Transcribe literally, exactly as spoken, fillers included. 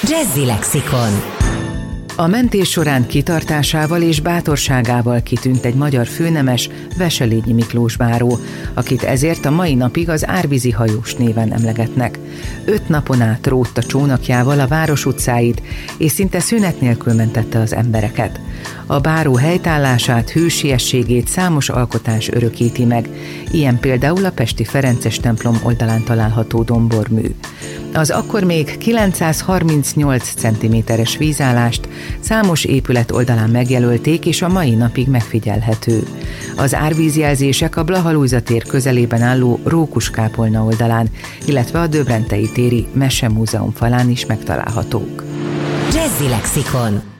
Jazzy Lexikon. A mentés során kitartásával és bátorságával kitűnt egy magyar főnemes, Wesselényi Miklós báró, akit ezért a mai napig az árvízi hajós néven emlegetnek. Öt napon át rótta csónakjával a város utcáit, és szinte szünet nélkül mentette az embereket. A báró helytállását, hősiességét számos alkotás örökíti meg, ilyen például a pesti ferences templom oldalán található dombormű. Az akkor még kilencszázharmincnyolc centiméteres vízállást számos épület oldalán megjelölték, és a mai napig megfigyelhető. Az árvízjelzések a Blaha Lujza tér közelében álló Rókus-kápolna oldalán, illetve a Döbrentei téri Mesemúzeum falán is megtalálhatók. Jazzy Lexikon.